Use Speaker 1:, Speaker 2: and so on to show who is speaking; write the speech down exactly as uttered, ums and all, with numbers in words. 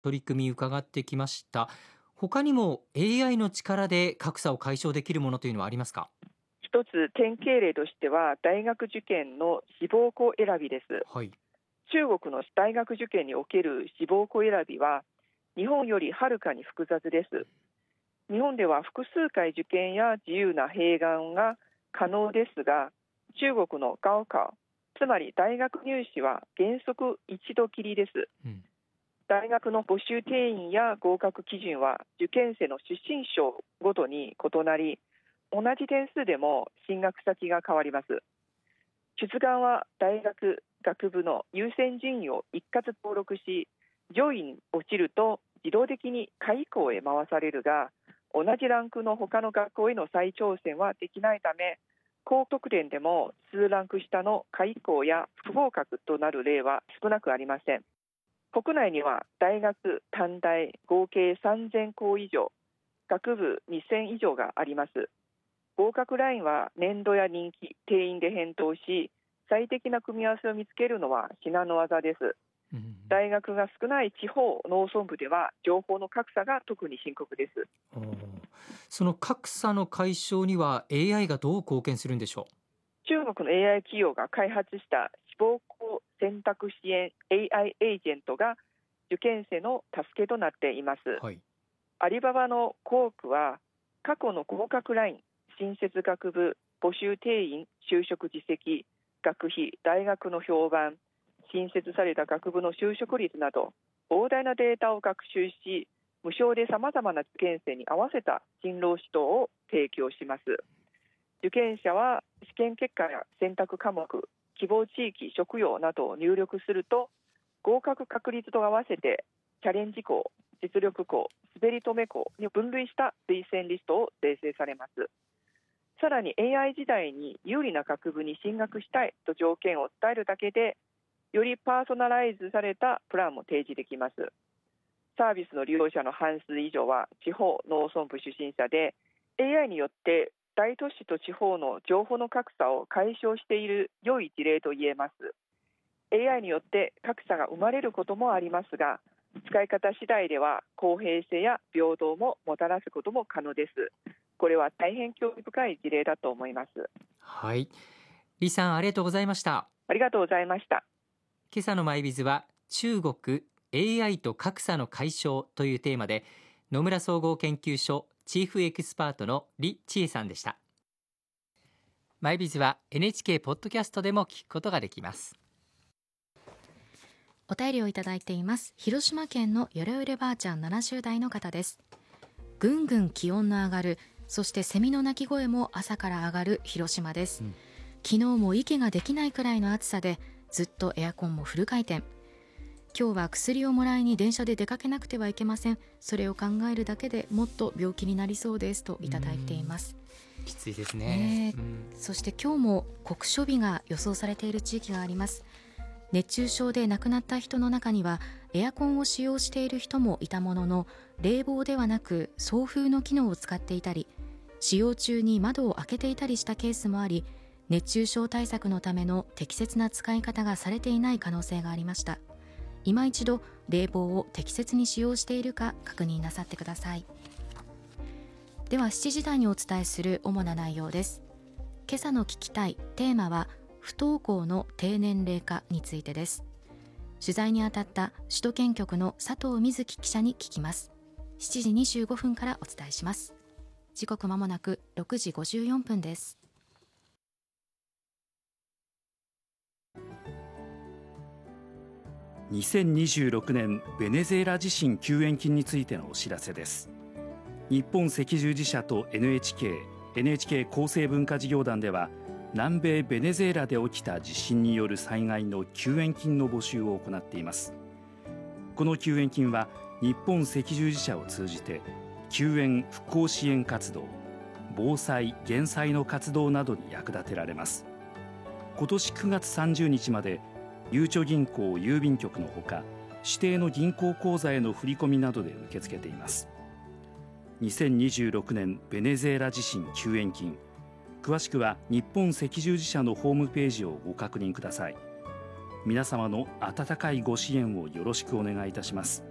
Speaker 1: 取り組み伺ってきました。他にも エーアイ の力で格差を解消できるものというのはありますか？
Speaker 2: 一つ典型例としては大学受験の志望校選びです。
Speaker 1: はい。
Speaker 2: 中国の大学受験における志望校選びは日本よりはるかに複雑です。日本では複数回受験や自由な併願が可能ですが、中国の高考、つまり大学入試は原則一度きりです。
Speaker 1: うん、
Speaker 2: 大学の募集定員や合格基準は受験生の出身省ごとに異なり、同じ点数でも進学先が変わります。出願は大学学部の優先順位を一括登録し、上位に落ちると自動的に下位校へ回されるが、同じランクの他の学校への再挑戦はできないため、高得点でも数ランク下の下位校や不合格となる例は少なくありません。国内には大学、短大合計さんぜん校以上、学部にせん以上があります。合格ラインは年度や人気、定員で返答し、最適な組み合わせを見つけるのは至難の業です。
Speaker 1: うん、
Speaker 2: 大学が少ない地方農村部では情報の格差が特に深刻です。
Speaker 1: おーその格差の解消には エーアイ がどう貢献するんでしょ
Speaker 2: 中国の エーアイ 企業が開発した志望校選択支援 エーアイ エージェントが受験生の助けとなっています。
Speaker 1: う？はい。
Speaker 2: アリババのコークは過去の合格ライン、新設学部、募集定員、就職実績、学費、大学の評判、新設された学部の就職率など膨大なデータを学習し、無償でさまざまな受験生に合わせた進路指導を提供します。受験者は試験結果や選択科目、希望地域、職業などを入力すると、合格確率と合わせてチャレンジ校、実力校、滑り止め校に分類した推薦リストを生成されます。さらに エーアイ 時代に有利な学部に進学したいと条件を伝えるだけで、よりパーソナライズされたプランも提示できます。サービスの利用者の半数以上は地方農村部出身者で、 エーアイ によって大都市と地方の情報の格差を解消している良い事例と言えます。 エーアイ によって格差が生まれることもありますが、使い方次第では公平性や平等ももたらすことも可能です。これは大変興味深い事例だと思います。
Speaker 1: はい。李さん、ありがとうございました。
Speaker 2: ありがとうございました。
Speaker 1: 今朝のマイビズは中国 エーアイ と格差の解消というテーマで、野村総合研究所チーフエキスパートの李千恵さんでした。マイビズは エヌエイチケー ポッドキャストでも聞くことができます。
Speaker 3: お便りをいただいています。広島県のよれよればあちゃんななじゅう代の方です。ぐんぐん気温の上がる、そしてセミの鳴き声も朝から上がる広島です、うん、昨日も息ができないくらいの暑さでずっとエアコンもフル回転。今日は薬をもらいに電車で出かけなくてはいけません。それを考えるだけでもっと病気になりそうですといただいています。
Speaker 1: きついですね、
Speaker 3: ね、うん、そして今日も酷暑日が予想されている地域があります。熱中症で亡くなった人の中にはエアコンを使用している人もいたものの、冷房ではなく送風の機能を使っていたり、使用中に窓を開けていたりしたケースもあり、熱中症対策のための適切な使い方がされていない可能性がありました。今一度冷房を適切に使用しているか確認なさってください。ではしちじ台にお伝えする主な内容です。今朝の聞きたいテーマは不登校の低年齢化についてです。取材に当たった首都圏局の佐藤瑞希記者に聞きます。しちじにじゅうごふんからお伝えします。時刻まもなくろくじごじゅうよんぷんです。
Speaker 4: にせんにじゅうろくねんベネズエラ地震救援金についてのお知らせです。日本赤十字社と エヌエイチケー、エヌエイチケー 厚生文化事業団では、南米ベネズエラで起きた地震による災害の救援金の募集を行っています。この救援金は日本赤十字社を通じて救援・復興支援活動、防災・減災の活動などに役立てられます。今年くがつさんじゅうにちまでゆうちょ銀行郵便局のほか、指定の銀行口座への振り込みなどで受け付けています。にせんにじゅうろくねんベネズエラ地震救援金、詳しくは日本赤十字社のホームページをご確認ください。皆様の温かいご支援をよろしくお願いいたします。